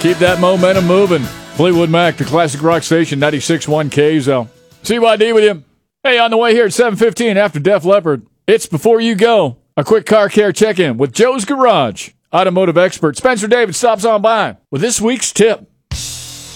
Keep that momentum moving. Fleetwood Mac, the classic rock station, 96.1 KZL. CYD with you. Hey, on the way here at 7:15 after Def Leppard, it's Before You Go, a quick car care check-in with Joe's Garage. Automotive expert Spencer David stops on by with this week's tip.